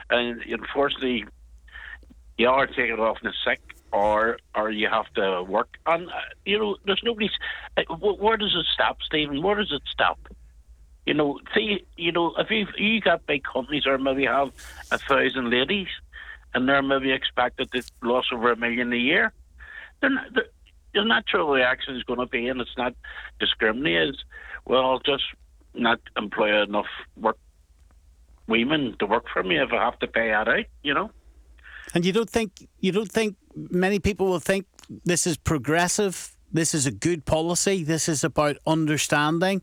and unfortunately, you are taken off the sick, or you have to work. And there's nobody's. Where does it stop, Stephen? Where does it stop? See, if you got big companies or maybe have 1,000 ladies, and they're maybe expected to lose over $1 million a year, the natural reaction is going to be, and it's not discriminated, well, I'll just not employ enough women to work for me if I have to pay that out, And you don't think many people will think this is progressive, this is a good policy, this is about understanding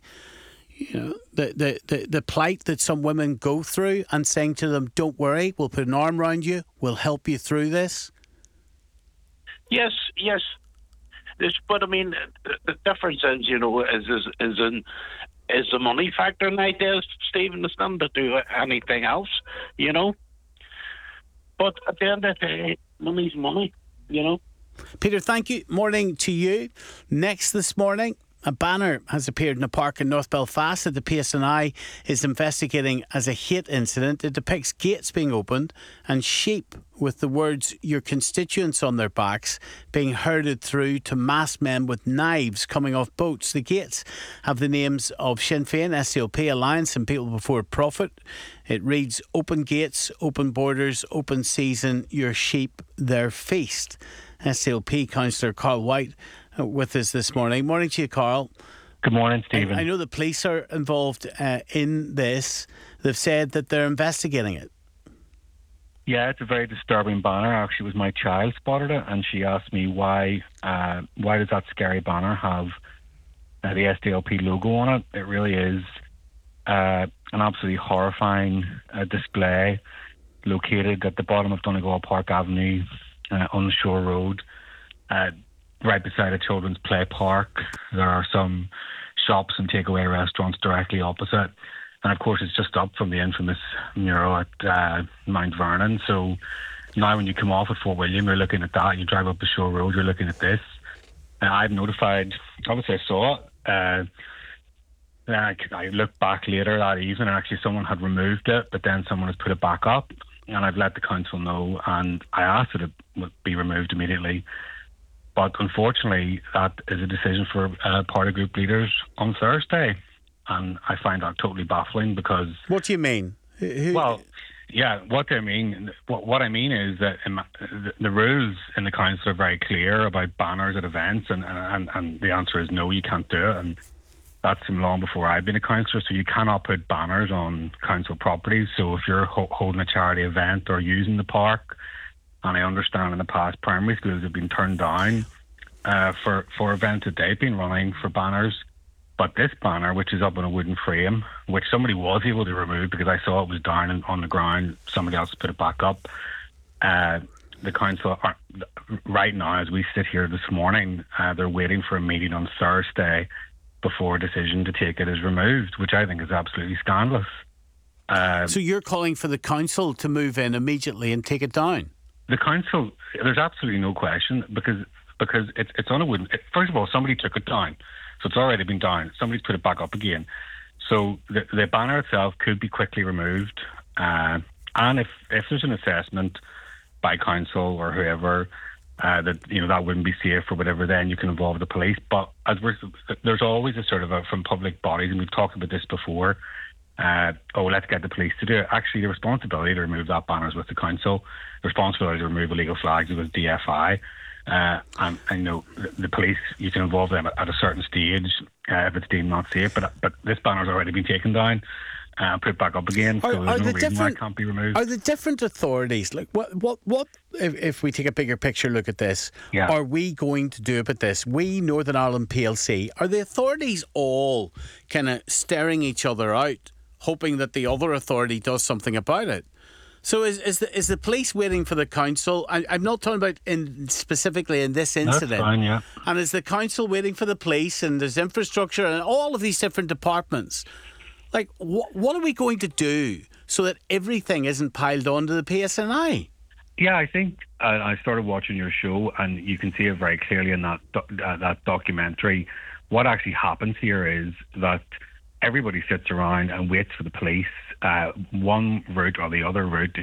the plight that some women go through and saying to them, don't worry, we'll put an arm around you, we'll help you through this? Yes. But I mean, the difference is the money factor nowadays, Stephen. It's nothing to do with anything else, But at the end of the day, money's money, Peter, thank you. Morning to you. Next this morning, a banner has appeared in a park in North Belfast that the PSNI is investigating as a hate incident. It depicts gates being opened and sheep with the words "your constituents" on their backs being herded through to masked men with knives coming off boats. The gates have the names of Sinn Féin, SDLP, Alliance and People Before Profit. It reads, "Open gates, open borders, open season, your sheep, their feast." SDLP councillor Carl White with us this morning. Morning to you, Carl. Good morning, Stephen. I know the police are involved in this. They've said that they're investigating it. Yeah, it's a very disturbing banner. Actually, it was my child spotted it, and she asked me why does that scary banner have the SDLP logo on it. It really is an absolutely horrifying display located at the bottom of Donegal Park Avenue on the Shore Road, right beside a children's play park. There are some shops and takeaway restaurants directly opposite. And of course, it's just up from the infamous mural at Mount Vernon. So now when you come off at Fort William, you're looking at that. You drive up the Shore Road, you're looking at this. I've notified, obviously I saw it. I looked back later that evening, and actually someone had removed it, but then someone has put it back up. And I've let the council know, and I asked that it would be removed immediately. But unfortunately, that is a decision for party group leaders on Thursday. And I find that totally baffling because... What do you mean? Well, yeah, what I mean is that the rules in the council are very clear about banners at events, and the answer is no, you can't do it. And that's from long before I've been a councillor, so you cannot put banners on council properties. So if you're holding a charity event or using the park, and I understand in the past primary schools have been turned down for events that they've been running for banners. But this banner, which is up on a wooden frame, which somebody was able to remove because I saw it was down on the ground, somebody else put it back up. The council, right now, as we sit here this morning, they're waiting for a meeting on Thursday before a decision to take it is removed, which I think is absolutely scandalous. So you're calling for the council to move in immediately and take it down? The council, there's absolutely no question because it's on a wooden... First of all, somebody took it down, so it's already been down. Somebody's put it back up again. So the banner itself could be quickly removed, and if there's an assessment by council or whoever that that wouldn't be safe or whatever, then you can involve the police. But there's always a sort of from public bodies, and we've talked about this before. Let's get the police to do it. Actually, the responsibility to remove that banner is with the council. The responsibility to remove illegal flags is with DFI. And the police, you can involve them at a certain stage if it's deemed not safe. But this banner's already been taken down and put back up again, so there's no reason why it can't be removed. Are the different authorities, like what if we take a bigger picture look at this, are we going to do about this? We, Northern Ireland PLC, are the authorities all kind of staring each other out, hoping that the other authority does something about it? So is the police waiting for the council? I'm not talking about specifically in this incident. That's fine, yeah. And is the council waiting for the police, and there's infrastructure and all of these different departments? Like, what are we going to do so that everything isn't piled onto the PSNI? Yeah, I think I started watching your show, and you can see it very clearly in that documentary. What actually happens here is that everybody sits around and waits for the police, one route or the other route, to